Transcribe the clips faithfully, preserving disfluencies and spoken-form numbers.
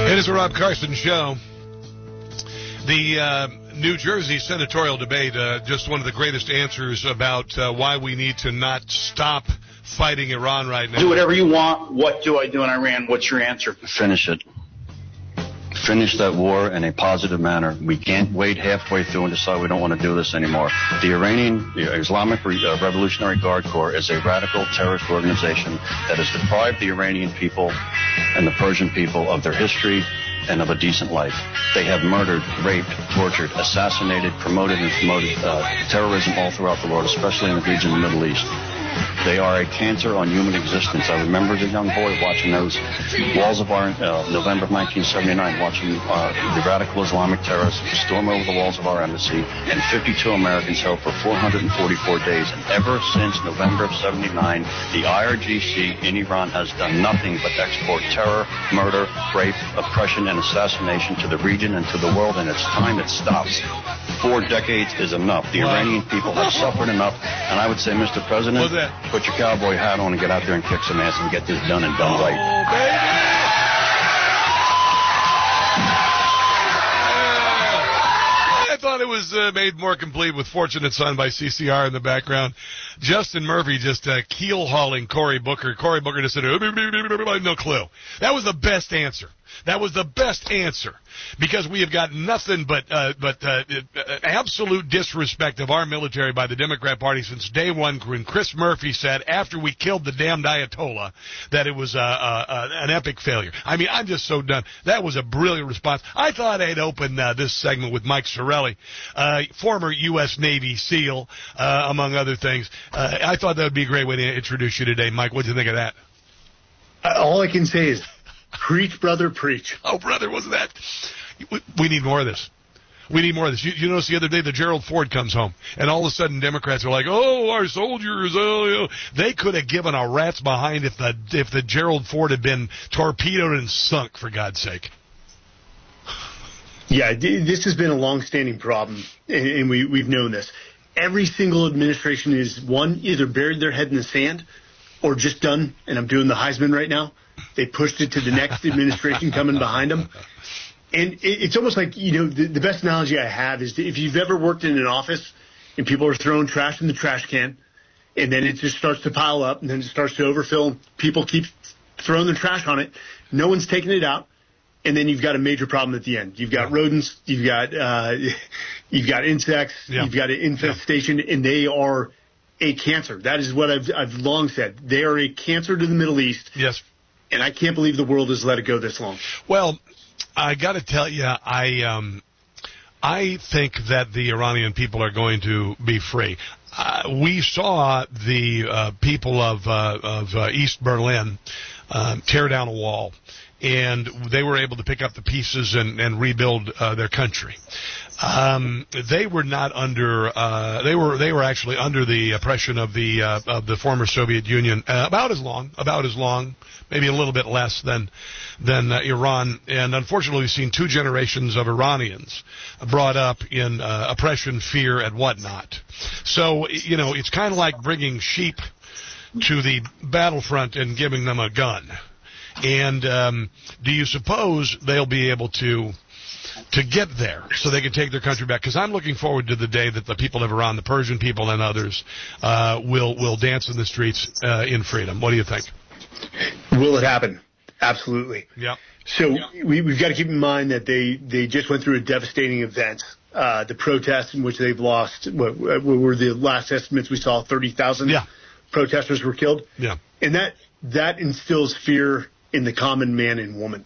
It is a Rob Carson show. The uh, New Jersey senatorial debate, uh, just one of the greatest answers about uh, why we need to not stop fighting Iran right now. Do whatever you want. What do I do in Iran? What's your answer? Finish it. Finish that war in a positive manner. We can't wait halfway through and decide we don't want to do this anymore. The Iranian the Islamic Re- uh, Revolutionary Guard Corps is a radical terrorist organization that has deprived the Iranian people and the Persian people of their history and of a decent life. They have murdered, raped, tortured, assassinated, promoted, and promoted uh, terrorism all throughout the world, especially in the region of the Middle East. They are a cancer on human existence. I remember as a young boy watching those walls of our, uh, November of nineteen seventy-nine, watching uh, the radical Islamic terrorists storm over the walls of our embassy, and fifty-two Americans held for four hundred forty-four days. And ever since November of seventy-nine, the I R G C in Iran has done nothing but export terror, murder, rape, oppression, and assassination to the region and to the world, and it's time it stops. Four decades is enough. The wow. Iranian people have suffered enough, and I would say, Mister President, put your cowboy hat on and get out there and kick some ass and get this done and done oh, right. Baby. I thought it was uh, made more complete with Fortunate Son by C C R in the background. Justin Murphy just uh, keel-hauling Cory Booker. Cory Booker just said, no clue. That was the best answer. That was the best answer, because we have got nothing but uh, but uh, absolute disrespect of our military by the Democrat Party since day one, when Chris Murphy said after we killed the damned Ayatollah that it was uh, uh, an epic failure. I mean, I'm just so done. That was a brilliant response. I thought I'd open uh, this segment with Mike Sorelli, uh, former U S Navy SEAL, uh, among other things. Uh, I thought that would be a great way to introduce you today, Mike. What do you think of that? Uh, all I can say is, preach, brother, preach. Oh, brother, wasn't that? We, we need more of this. We need more of this. You, you notice the other day the Gerald Ford comes home, and all of a sudden Democrats are like, oh, our soldiers, oh, you know. They could have given a rat's behind if the if the Gerald Ford had been torpedoed and sunk, for God's sake. Yeah, this has been a long-standing problem, and we, we've known this. Every single administration is, one, either buried their head in the sand or just done, and I'm doing the Heisman right now. They pushed it to the next administration coming behind them. And it's almost like, you know, the, the best analogy I have is if you've ever worked in an office and people are throwing trash in the trash can, and then it just starts to pile up, and then it starts to overfill, and people keep throwing their trash on it, no one's taking it out, and then you've got a major problem at the end. You've got rodents, you've got uh, you've got insects, yeah. you've got an infestation, yeah. and they are a cancer. That is what I've I've long said. They are a cancer to the Middle East. Yes. And I can't believe the world has let it go this long. Well, I got to tell you, I um, I think that the Iranian people are going to be free. Uh, we saw the uh, people of uh, of uh, East Berlin uh, tear down a wall, and they were able to pick up the pieces and, and rebuild uh, their country. Um, they were not under. Uh, they were. They were actually under the oppression of the uh, of the former Soviet Union uh, about as long, about as long, maybe a little bit less than than uh, Iran. And unfortunately, we've seen two generations of Iranians brought up in uh, oppression, fear, and whatnot. So you know, it's kind of like bringing sheep to the battlefront and giving them a gun. And um, do you suppose they'll be able to? to get there so they can take their country back? Because I'm looking forward to the day that the people of Iran, the Persian people and others, uh, will will dance in the streets uh, in freedom. What do you think? Will it happen? Absolutely. Yeah. So yeah. We, we've got to keep in mind that they, they just went through a devastating event. Uh, the protests in which they've lost, what, what were the last estimates we saw, thirty thousand yeah. protesters were killed. Yeah. And that that instills fear in the common man and woman.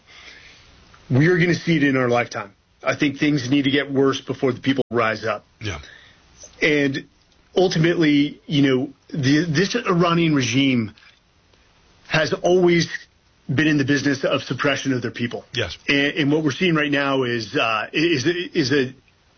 We are going to see it in our lifetime. I think things need to get worse before the people rise up. Yeah. And ultimately, you know, the, this Iranian regime has always been in the business of suppression of their people. Yes. And, and what we're seeing right now is uh, is is a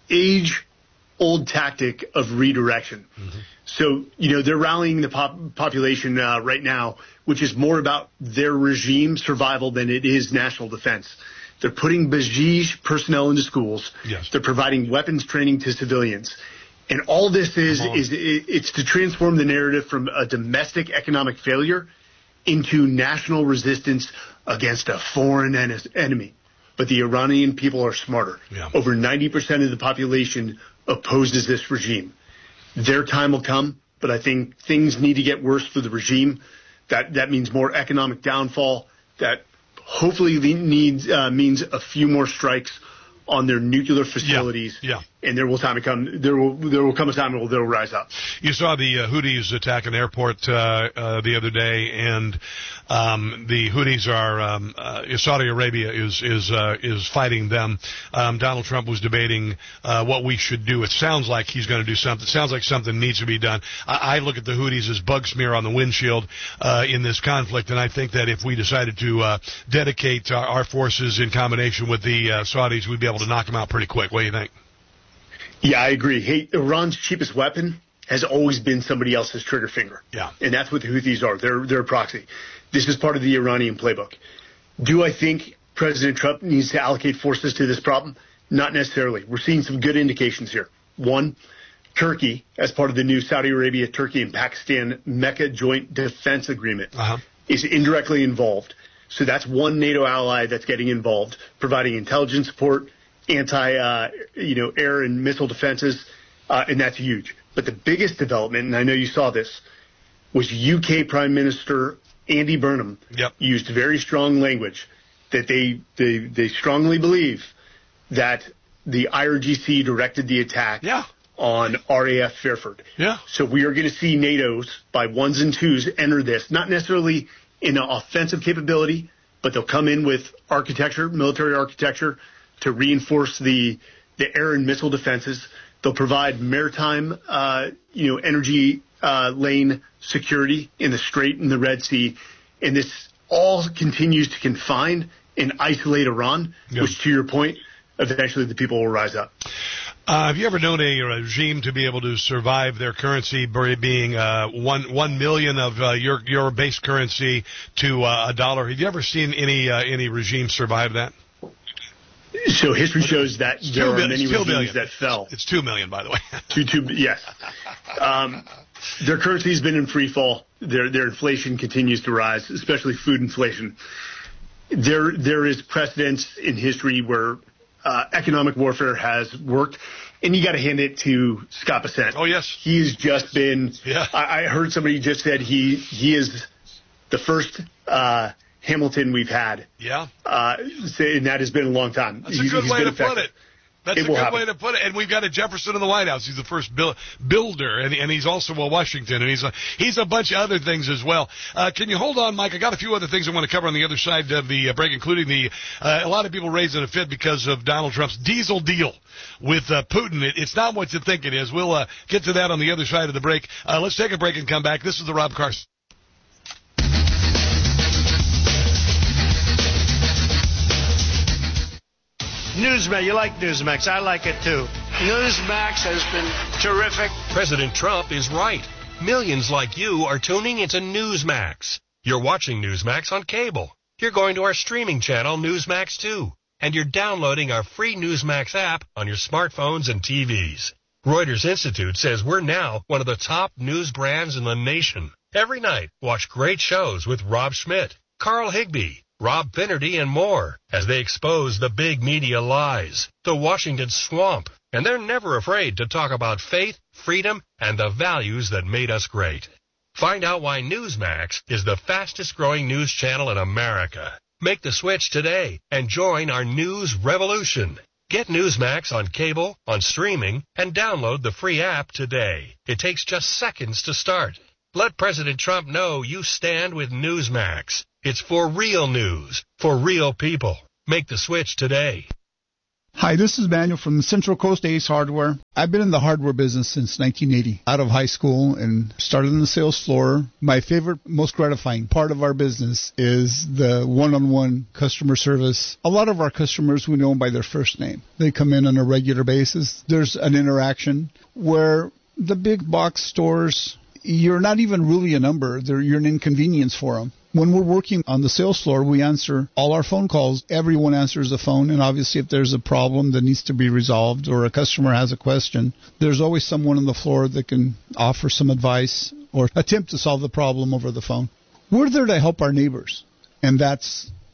age-old tactic of redirection. Mm-hmm. So, you know, they're rallying the pop- population uh, right now, which is more about their regime survival than it is national defense. They're putting Basij personnel into schools. Yes. They're providing weapons training to civilians. And all this is, is it's to transform the narrative from a domestic economic failure into national resistance against a foreign en- enemy. but the Iranian people are smarter. Yeah. Over ninety percent of the population opposes this regime. Their time will come, but I think things need to get worse for the regime. That that means more economic downfall. That hopefully needs uh, means a few more strikes on their nuclear facilities. Yeah. yeah. And there will time to come. There will there will come a time when they'll rise up. You saw the uh, Houthis attack an airport uh, uh, the other day, and um, the Houthis are um, uh, Saudi Arabia is is uh, is fighting them. Um, Donald Trump was debating uh, what we should do. It sounds like he's going to do something. It sounds like something needs to be done. I, I look at the Houthis as bug smear on the windshield uh, in this conflict, and I think that if we decided to uh, dedicate our, our forces in combination with the uh, Saudis, we'd be able to knock them out pretty quick. What do you think? Yeah, I agree. Hey, Iran's cheapest weapon has always been somebody else's trigger finger. Yeah. And that's what the Houthis are. They're, they're a proxy. This is part of the Iranian playbook. Do I think President Trump needs to allocate forces to this problem? Not necessarily. We're seeing some good indications here. One, Turkey, as part of the new Saudi Arabia, Turkey, and Pakistan Mecca Joint Defense Agreement, uh-huh. is indirectly involved. So that's one NATO ally that's getting involved, providing intelligence support, anti, uh, you know, air and missile defenses, uh, and that's huge. But the biggest development, and I know you saw this, was U K Prime Minister Andy Burnham yep. used very strong language that they, they they strongly believe that the I R G C directed the attack yeah. on R A F Fairford. Yeah. So we are going to see NATO's by ones and twos enter this, not necessarily in an offensive capability, but they'll come in with architecture, military architecture, to reinforce the the air and missile defenses. They'll provide maritime, uh, you know, energy uh, lane security in the Strait and the Red Sea. And this all continues to confine and isolate Iran, yep. which, to your point, eventually the people will rise up. Uh, have you ever known a regime to be able to survive their currency being uh, one one million of uh, your your base currency to uh, a dollar? Have you ever seen any uh, any regime survive that? So history shows that there are many regimes million. that fell. It's two million, by the way. two, two, yes. Um, their currency has been in free fall. Their their inflation continues to rise, especially food inflation. There there is precedence in history where uh, economic warfare has worked, and you got to hand it to Scott Bessent. Oh yes, he's just been. Yeah. I, I heard somebody just said he he is the first. Uh, Hamilton we've had. Yeah. Uh, and that has been a long time. That's a good He's way to effective. put it. That's it a good happen. way to put it. And we've got a Jefferson in the White House. He's the first bil- builder, and, and he's also a Washington, and he's a, he's a bunch of other things as well. Uh, can you hold on, Mike? I got a few other things I want to cover on the other side of the uh, break, including the uh, a lot of people raising a fit because of Donald Trump's diesel deal with uh, Putin. It, it's not what you think it is. We'll uh, get to that on the other side of the break. Uh, let's take a break and come back. This is the Rob Carson. Newsmax, you like Newsmax. I like it too. Newsmax has been terrific. President Trump is right. Millions like you are tuning into Newsmax. You're watching Newsmax on cable. You're going to our streaming channel, Newsmax two. And you're downloading our free Newsmax app on your smartphones and T Vs. Reuters Institute says we're now one of the top news brands in the nation. Every night, watch great shows with Rob Schmidt, Carl Higbie, Rob Finnerty, and more as they expose the big media lies, the Washington swamp, and they're never afraid to talk about faith, freedom, and the values that made us great. Find out why Newsmax is the fastest growing news channel in America. Make the switch today and join our news revolution. Get Newsmax on cable, on streaming, and download the free app today. It takes just seconds to start. Let President Trump know you stand with Newsmax. It's for real news, for real people. Make the switch today. Hi, this is Manuel from Central Coast Ace Hardware. I've been in the hardware business since nineteen eighty, out of high school, and started on the sales floor. My favorite, most gratifying part of our business is the one-on-one customer service. A lot of our customers we know by their first name. They come in on a regular basis. There's an interaction where the big box stores, you're not even really a number. They're, you're an inconvenience for them. When we're working on the sales floor, we answer all our phone calls. Everyone answers the phone, and obviously if there's a problem that needs to be resolved or a customer has a question, there's always someone on the floor that can offer some advice or attempt to solve the problem over the phone. We're there to help our neighbors, and that's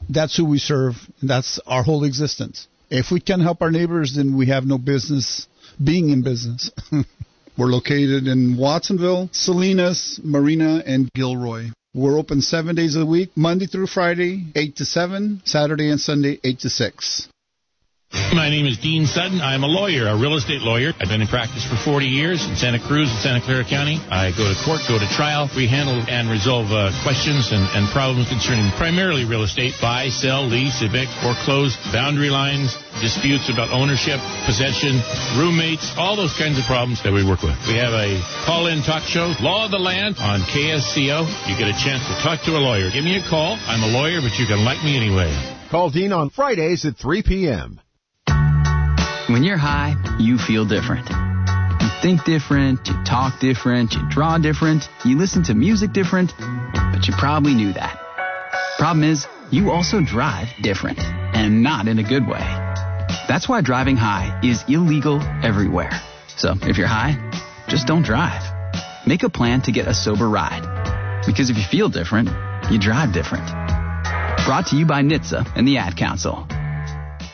That's who we serve. And that's our whole existence. If we can't help our neighbors, then we have no business being in business. We're located in Watsonville, Salinas, Marina, and Gilroy. We're open seven days a week, Monday through Friday, eight to seven, Saturday and Sunday, eight to six. My name is Dean Sutton. I'm a lawyer, a real estate lawyer. I've been in practice for forty years in Santa Cruz and Santa Clara County. I go to court, go to trial. We handle and resolve uh, questions and, and problems concerning primarily real estate, buy, sell, lease, evict, foreclose, boundary lines, disputes about ownership, possession, roommates, all those kinds of problems that we work with. We have a call-in talk show, Law of the Land, on K S C O. You get a chance to talk to a lawyer. Give me a call. I'm a lawyer, but you can like me anyway. Call Dean on Fridays at three p.m. When you're high, you feel different. You think different, you talk different, you draw different, you listen to music different, but you probably knew that. Problem is, you also drive different, and not in a good way. That's why driving high is illegal everywhere. So if you're high, just don't drive. Make a plan to get a sober ride. Because if you feel different, you drive different. Brought to you by N H T S A and the Ad Council.